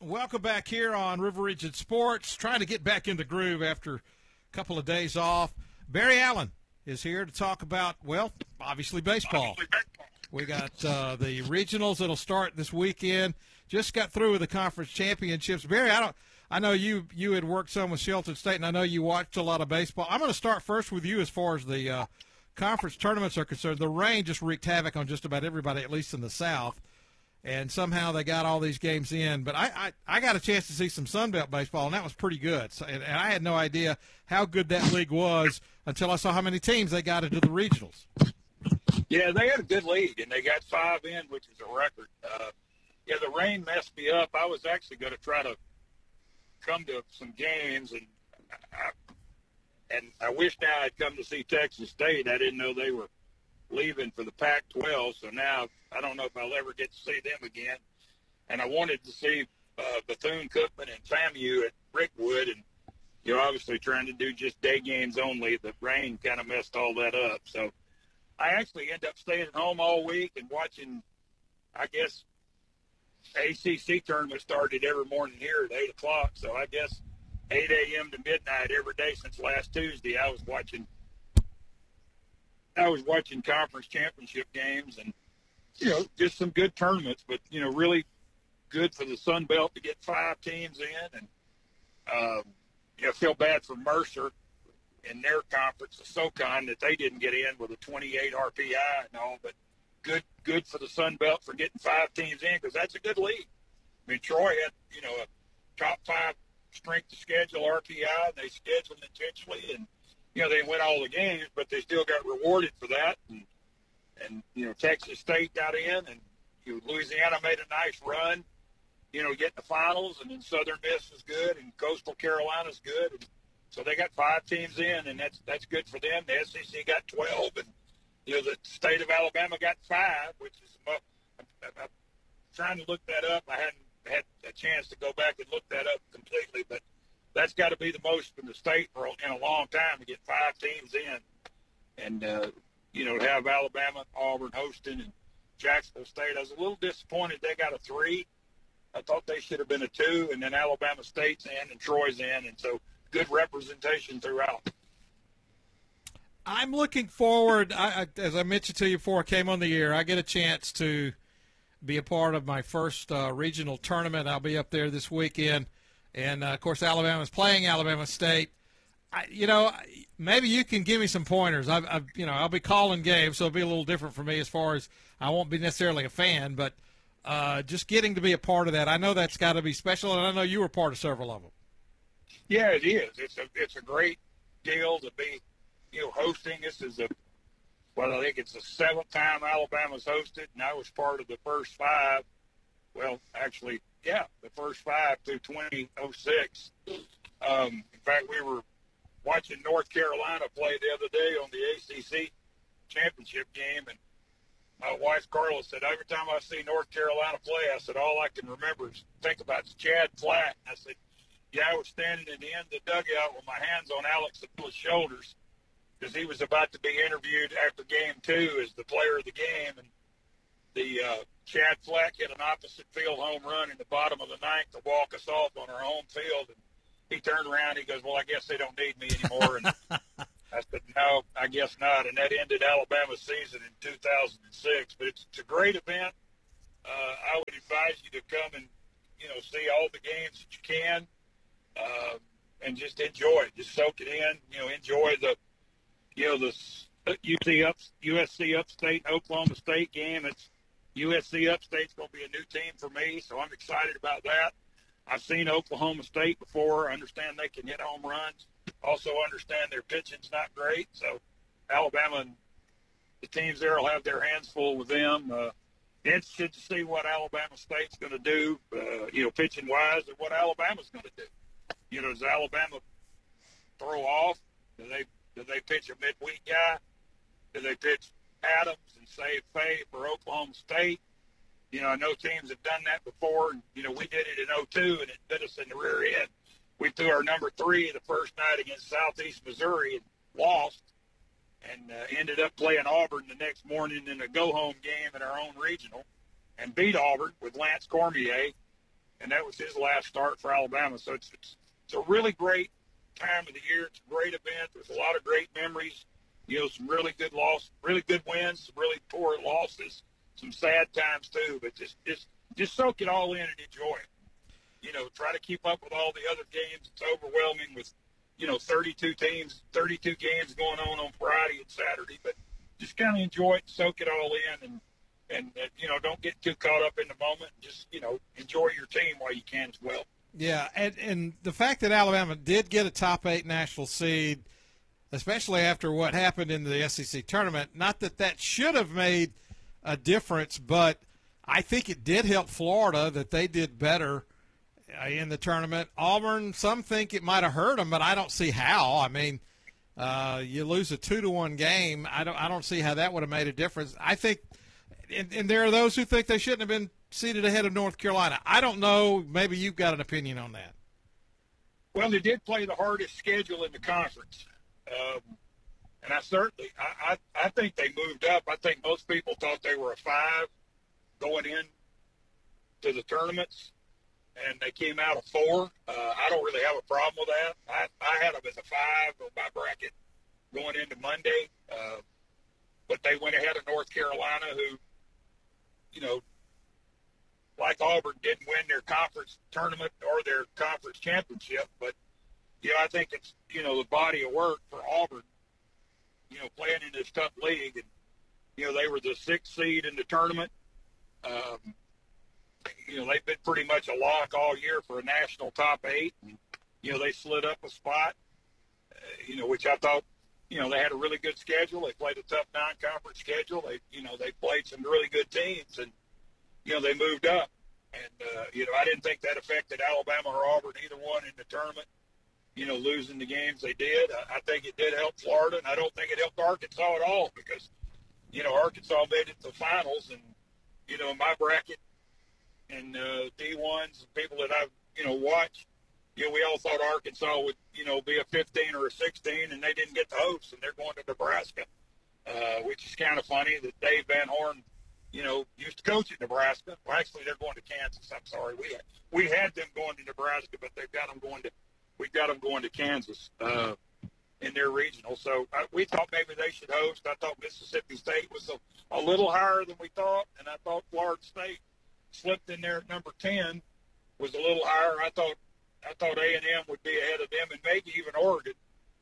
Welcome back here on River Region Sports. Trying to get back in the groove after a couple of days off. Barry Allen is here to talk about, well, obviously baseball. We got the regionals that'll start this weekend. Just got through with the conference championships. Barry, I know you had worked some with Shelton State, and I know you watched a lot of baseball. I'm going to start first with you as far as the conference tournaments are concerned. The rain just wreaked havoc on just about everybody, at least in the South. And somehow they got all these games in. But I got a chance to see some Sun Belt baseball, and that was pretty good. So, and I had no idea how good that league was until I saw how many teams they got into the regionals. Yeah, they had a good league, and they got 5 in, which is a record. The rain messed me up. I was actually going to try to come to some games, and I wish now I'd come to see Texas State. I didn't know they were leaving for the Pac-12, so now I don't know if I'll ever get to see them again. And I wanted to see Bethune-Cookman and FAMU at Rickwood, and obviously trying to do just day games only. The rain kind of messed all that up. So I actually ended up staying at home all week and watching, I guess, ACC tournament started every morning here at 8 o'clock. So I guess 8 a.m. to midnight every day since last Tuesday, I was watching conference championship games and, just some good tournaments, but, really good for the Sun Belt to get 5 teams in. And, I feel bad for Mercer in their conference, the SoCon, that they didn't get in with a 28 RPI and all, but good for the Sun Belt for getting 5 teams in because that's a good league. I mean, Troy had, a top 5 strength of schedule RPI, and they scheduled intentionally, and, they win all the games, but they still got rewarded for that. And Texas State got in, and Louisiana made a nice run, getting the finals, and then Southern Miss is good, and Coastal Carolina's good. And so they got 5 teams in, and that's good for them. The SEC got 12, and, the state of Alabama got 5, which is I'm trying to look that up. I hadn't had a chance to go back and look that up completely, but that's got to be the most in the state in a long time to get 5 teams in. And, to have Alabama, Auburn hosting, and Jacksonville State. I was a little disappointed they got a 3. I thought they should have been a 2, and then Alabama State's in and Troy's in, and so good representation throughout. I'm looking forward. As I mentioned to you before I came on the air, I get a chance to be a part of my first regional tournament. I'll be up there this weekend. And, of course, Alabama's playing Alabama State. Maybe you can give me some pointers. I'll be calling games, so it'll be a little different for me as far as I won't be necessarily a fan, but just getting to be a part of that. I know that's got to be special, and I know you were part of several of them. Yeah, it is. It's a great deal to be, hosting. This is I think it's the 7th time Alabama's hosted, and I was part of the first 5. Well, actually, the first 5 through 2006. In fact, we were watching North Carolina play the other day on the ACC championship game, and my wife Carla said, every time I see North Carolina play, I said, all I can remember is think about Chad Flatt. I said, I was standing at the end of the dugout with my hands on Alex Avila's shoulders because he was about to be interviewed after game 2 as the player of the game, and the Chad Flatt hit an opposite field home run in the bottom of the 9th to walk us off on our home field. And he turned around, he goes, well, I guess they don't need me anymore. And I said, no, I guess not. And that ended Alabama's season in 2006. But it's a great event. I would advise you to come and, see all the games that you can and just enjoy it. Just soak it in, enjoy the USC Upstate, Oklahoma State game. It's USC Upstate's going to be a new team for me, so I'm excited about that. I've seen Oklahoma State before. I understand they can hit home runs. Also understand their pitching's not great. So Alabama and the teams there will have their hands full with them. Interested to see what Alabama State's going to do, pitching-wise, and what Alabama's going to do. Does Alabama throw off? Do they pitch a midweek guy? Do they pitch Adams and save Faye for Oklahoma State? I know teams have done that before. And, we did it in 2002, and it bit us in the rear end. We threw our number 3 the first night against Southeast Missouri and lost, and ended up playing Auburn the next morning in a go-home game in our own regional and beat Auburn with Lance Cormier. and that was his last start for Alabama. So it's a really great time of the year. It's a great event. There's a lot of great memories. Some really good really good wins, some really poor losses, some sad times too. But just soak it all in and enjoy it. Try to keep up with all the other games. It's overwhelming with 32 teams, 32 games going on Friday and Saturday. But just kind of enjoy it, soak it all in, and don't get too caught up in the moment. Just enjoy your team while you can as well. Yeah, and the fact that Alabama did get a top 8 national seed, especially after what happened in the SEC tournament, not that should have made a difference, but I think it did help Florida that they did better in the tournament. Auburn, some think it might have hurt them, but I don't see how. I mean, you lose a 2-1 game. I don't see how that would have made a difference. I think, and there are those who think they shouldn't have been seated ahead of North Carolina. I don't know. Maybe you've got an opinion on that. Well, they did play the hardest schedule in the conference. And I think they moved up. I think most people thought they were a 5 going in to the tournaments, and they came out a 4. I don't really have a problem with that. I had them as a 5 on my bracket going into Monday. But they went ahead of North Carolina, who, like Auburn, didn't win their conference tournament or their conference championship. But, I think it's, the body of work for Auburn, playing in this tough league. And, they were the 6th seed in the tournament. They've been pretty much a lock all year for a national top 8. And, they slid up a spot, which I thought, they had a really good schedule. They played a tough non-conference schedule. They played some really good teams, and, they moved up. And, I didn't think that affected Alabama or Auburn, either one, in the tournament, losing the games they did. I think it did help Florida, and I don't think it helped Arkansas at all because, Arkansas made it to the finals. And, in my bracket and D1s, people that I've, watched, we all thought Arkansas would, be a 15 or a 16, and they didn't get the host, and they're going to Nebraska, which is kind of funny that Dave Van Horn, used to coach at Nebraska. Well, actually, they're going to Kansas. I'm sorry. We had them going to Nebraska, but we've got them going to Kansas in their regional. So we thought maybe they should host. I thought Mississippi State was a little higher than we thought, and I thought Florida State slipped in there at number 10, was a little higher. I thought A&M would be ahead of them, and maybe even Oregon.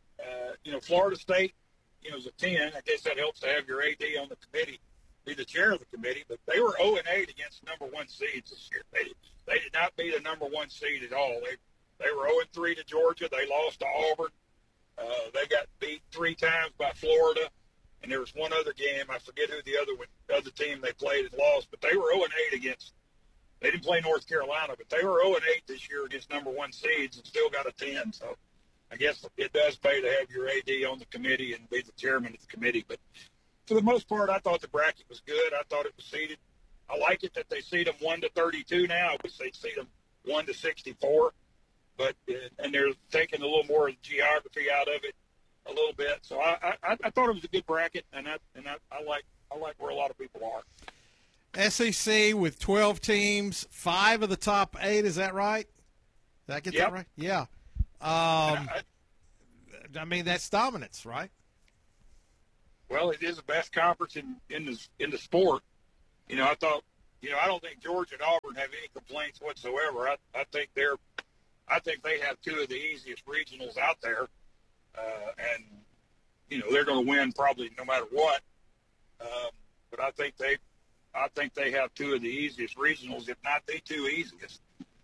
Florida State, is a 10. I guess that helps to have your AD on the committee, be the chair of the committee. But they were 0-8 against number 1 seeds this year. They did not beat a number 1 seed at all. They were 0-3 to Georgia. They lost to Auburn. They got beat 3 times by Florida, and there was one other game. I forget who the other team they played and lost, but they were 0-8 against. They didn't play North Carolina, but they were 0-8 this year against number 1 seeds and still got a 10. So I guess it does pay to have your AD on the committee and be the chairman of the committee. But for the most part, I thought the bracket was good. I thought it was seeded. I like it that they seed them 1 to 32 now. I wish they'd seed them 1 to 64. But and they're taking a little more of the geography out of it a little bit. So I thought it was a good bracket, and I like where a lot of people are. SEC with 12 teams, 5 of the top 8. Is that right? Did I get that right? Yeah. I mean, that's dominance, right? Well, it is the best conference in the sport. I thought, I don't think Georgia and Auburn have any complaints whatsoever. I think they have 2 of the easiest regionals out there, and they're going to win probably no matter what. But I think they have 2 of the easiest regionals, if not the 2 easiest.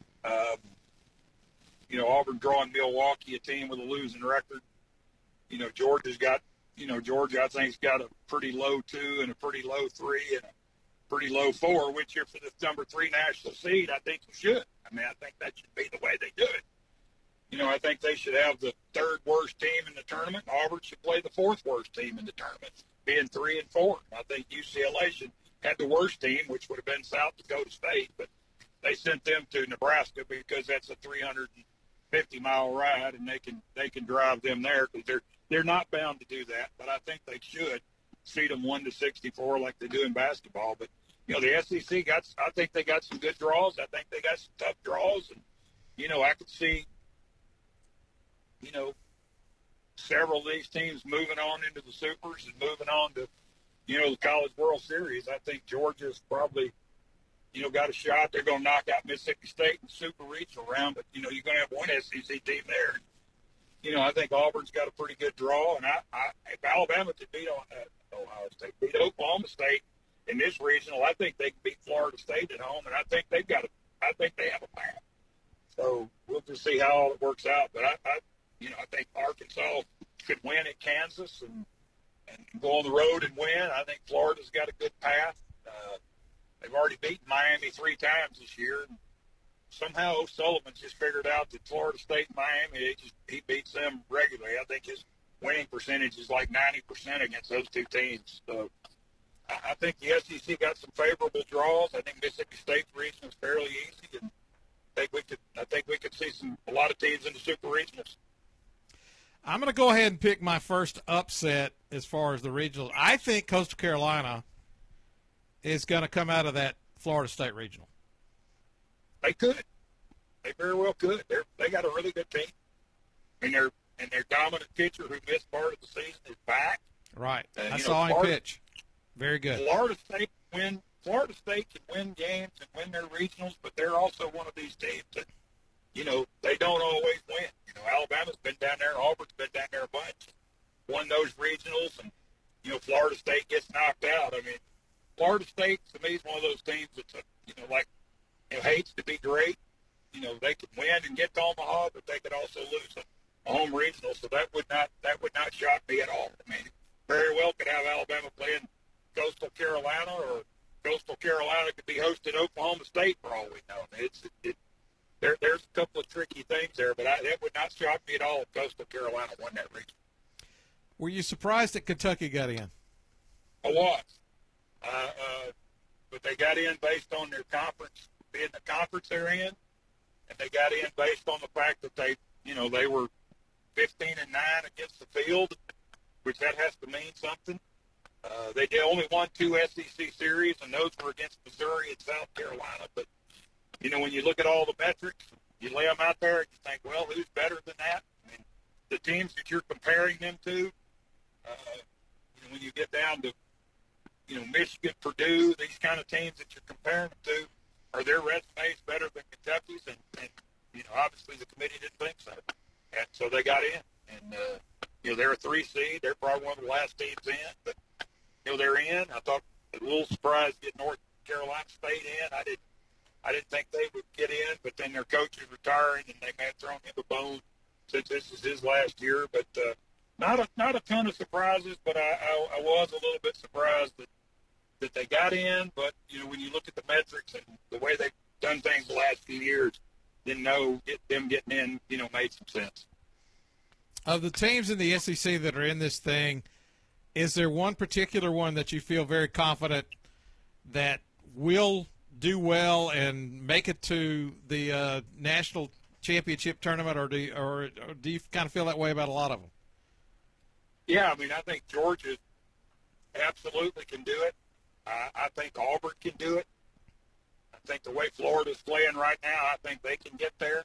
Auburn drawing Milwaukee, a team with a losing record. Georgia's got, Georgia I think's got a pretty low 2 and a pretty low 3 and a pretty low 4, which you're for the number 3 national seed, I think you should. I mean, I think that should be the way they do it. I think they should have the 3rd worst team in the tournament. Auburn should play the 4th worst team in the tournament, being 3 and 4. I think UCLA should have the worst team, which would have been South Dakota State, but they sent them to Nebraska because that's a 350-mile ride, and they can drive them there because they're not bound to do that. But I think they should seed them 1 to 64 like they do in basketball. But the SEC I think they got some good draws. I think they got some tough draws. And, I could see, several of these teams moving on into the Supers and moving on to, the College World Series. I think Georgia's probably, got a shot. They're going to knock out Mississippi State in the Super Regional round, but, you're going to have one SEC team there. I think Auburn's got a pretty good draw, and if Alabama could beat Ohio State, beat Oklahoma State in this regional, I think they can beat Florida State at home, and I think they have a path. So we'll just see how all it works out. But I think Arkansas could win at Kansas and go on the road and win. I think Florida's got a good path. They've already beaten Miami 3 times this year. Somehow O'Sullivan's just figured out that Florida State and Miami, he beats them regularly. I think his winning percentage is like 90% against those 2 teams. So I think the SEC got some favorable draws. I think Mississippi State's region is fairly easy, and I think we could see a lot of teams in the Super Regionals. I'm going to go ahead and pick my first upset as far as the regionals. I think Coastal Carolina is going to come out of that Florida State regional. They could. They very well could. They got a really good team. And their dominant pitcher who missed part of the season is back. Right. I saw him pitch. Very good. Florida State can win games and win their regionals, but they're also one of these teams that, they don't always win. Alabama's been down there, Auburn's been down there a bunch, won those regionals, and, Florida State gets knocked out. I mean, Florida State, to me, is one of those teams that's, hates to be great. They could win and get to Omaha, but they could also lose a home regional, so that would not shock me at all. I mean, very well could have Alabama playing Coastal Carolina, or Coastal Carolina could be hosting Oklahoma State for all we know. There's a couple of tricky things there, but that would not shock me at all if Coastal Carolina won that region. Were you surprised that Kentucky got in? I was. But they got in based on their conference, being the conference they're in, and they got in based on the fact that they were 15-9 against the field, which that has to mean something. They only won 2 SEC series, and those were against Missouri and South Carolina. But, when you look at all the metrics, you lay them out there and you think, well, who's better than that? I mean, the teams that you're comparing them to, when you get down to, Michigan, Purdue, these kind of teams that you're comparing them to, are their resumes better than Kentucky's? And obviously the committee didn't think so. And so they got in. And, they're a 3 seed. They're probably one of the last teams in. But, they're in. I thought a little surprised to get North Carolina State in. I didn't think they would get in, but then their coach is retiring, and they may have thrown him a bone since this is his last year. But not a ton of surprises, but I was a little bit surprised that they got in. But, when you look at the metrics and the way they've done things the last few years, then them getting in, made some sense. Of the teams in the SEC that are in this thing, is there one particular one that you feel very confident that will do well and make it to the national championship tournament, or do you kind of feel that way about a lot of them? Yeah, I mean, I think Georgia absolutely can do it. I think Auburn can do it. I think the way Florida's playing right now, I think they can get there.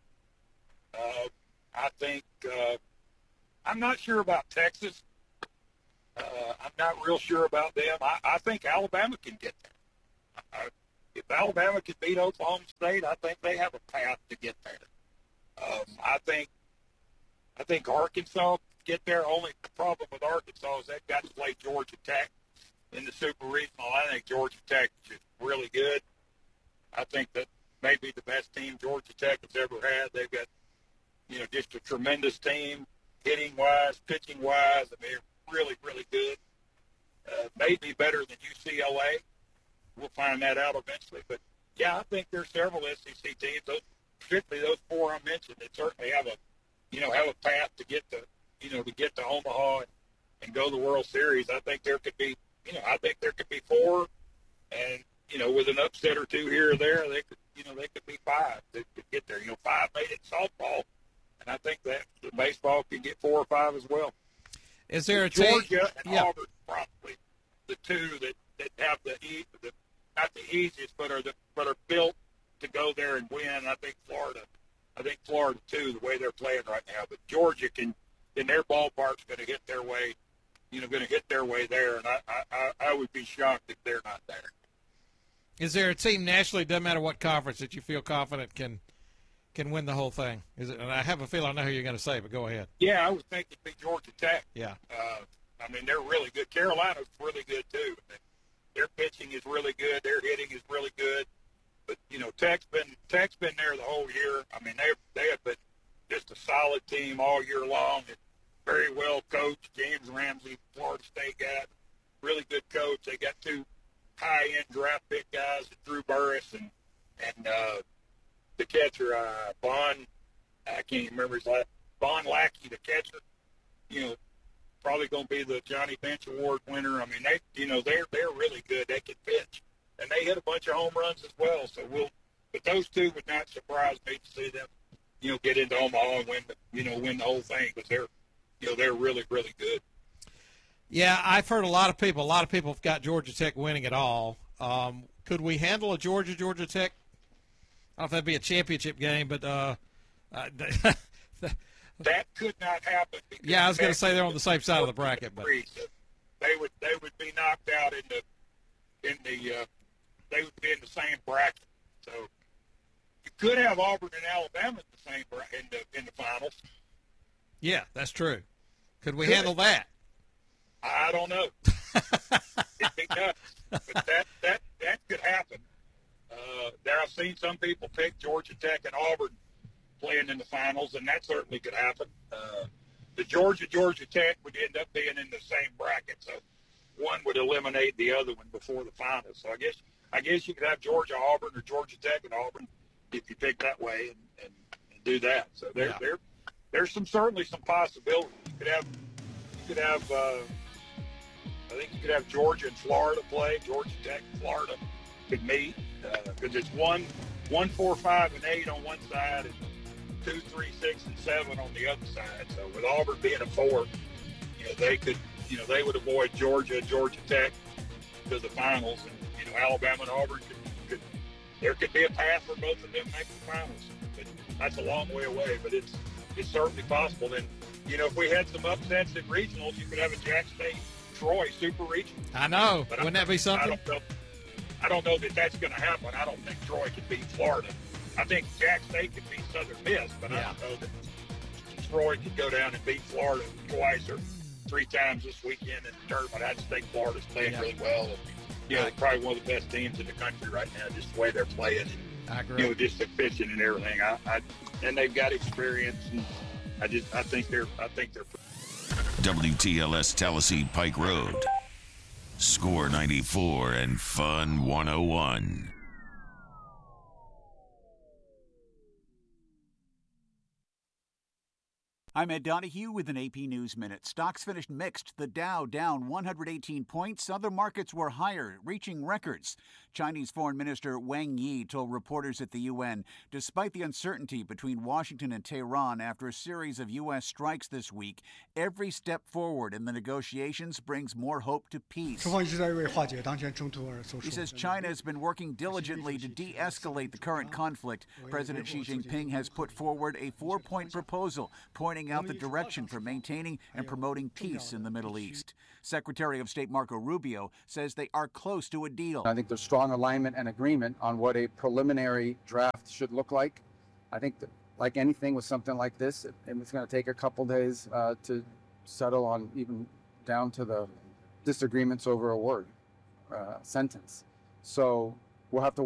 I think I'm not sure about Texas. I'm not real sure about them. I think Alabama can get there. If Alabama can beat Oklahoma State, I think they have a path to get there. I think Arkansas get there. Only problem with Arkansas is they've got to play Georgia Tech in the Super Regional. I think Georgia Tech is really good. I think that may be the best team Georgia Tech has ever had. They've got, just a tremendous team, hitting-wise, pitching-wise. I mean, they're really, really good. Maybe better than UCLA. We'll find that out eventually. But, yeah, I think there's several SEC teams, particularly those 4 I mentioned, that certainly have a path to get to Omaha and go to the World Series. I think there could be 4, and with an upset or 2 here or there, they could be 5 that could get there. 5 made it in softball, and I think that the baseball could get 4 or 5 as well. Is there a Georgia and Auburn probably the 2 that have the not the easiest, but are built to go there and win. I think Florida too, the way they're playing right now. But Georgia can, in their ballpark's going to hit their way, going to hit their way there, and I would be shocked if they're not there. Is there a team nationally, doesn't matter what conference, that you feel confident can win the whole thing? Is it? And I have a feeling I know who you're going to say, but go ahead. Yeah, I would think it'd be Georgia Tech. Yeah. I mean, they're really good. Carolina's really good too. Their pitching is really good. Their hitting is really good. But Tech's been there the whole year. I mean, they have been just a solid team all year long. And very well coached. James Ramsey, Florida State guy, really good coach. They got two high-end draft pick guys, Drew Burris and the catcher Bond. I can't even remember his last. Bond Lackey, the catcher. Probably going to be the Johnny Bench Award winner. I mean, they're really good. They can pitch, and they hit a bunch of home runs as well. So but those two would not surprise me to see them, get into Omaha and win the whole thing, because they're really, really good. Yeah, I've heard a lot of people have got Georgia Tech winning it all. Could we handle a Georgia Tech? I don't know if that'd be a championship game, but that could not happen. Yeah, I was going to say they're on the same side of the bracket, but they would be knocked out they would be in the same bracket. So you could have Auburn and Alabama in the same in the finals. Yeah, that's true. Could we handle that? I don't know. It'd be nuts, but that could happen. I've seen some people pick Georgia Tech and Auburn playing in the finals, and that certainly could happen. The Georgia Tech would end up being in the same bracket, so one would eliminate the other one before the finals. So I guess you could have Georgia Auburn or Georgia Tech and Auburn if you pick that way and do that. So there's certainly some possibilities. You could have I think you could have Georgia and Florida play. Georgia Tech and Florida could meet, because it's 1, 4, 5, and 8 on one side, and 2, 3, 6, and 7 on the other side. So with Auburn being a 4, they could, they would avoid Georgia Tech to the finals, and Alabama and Auburn there could be a path for both of them making the finals. But that's a long way away, but it's certainly possible. And if we had some upsets in regionals, you could have a Jack State Troy super regional. I know. But wouldn't that be something? I don't know that that's going to happen. I don't think Troy could beat Florida. I think Jack State could beat Southern Miss, but I don't know that Troy could go down and beat Florida twice or 3 times this weekend in the tournament. I just think Florida's playing really well. And, probably one of the best teams in the country right now, just the way they're playing. I agree. Just the pitching and everything. And they've got experience, and I think they're. WTLS Tallahassee Pike Road. Score 94 and Fun 101. I'm Ed Donahue with an AP News Minute. Stocks finished mixed. The Dow down 118 points. Other markets were higher, reaching records. Chinese Foreign Minister Wang Yi told reporters at the UN, despite the uncertainty between Washington and Tehran after a series of U.S. strikes this week, every step forward in the negotiations brings more hope to peace. He says China has been working diligently to de-escalate the current conflict. President Xi Jinping has put forward a 4-point proposal pointing out the direction for maintaining and promoting peace in the Middle East. Secretary of State Marco Rubio says they are close to a deal. I think there's strong alignment and agreement on what a preliminary draft should look like. I think that, like anything with something like this, it's going to take a couple days to settle on, even down to the disagreements over a word, sentence. So we'll have to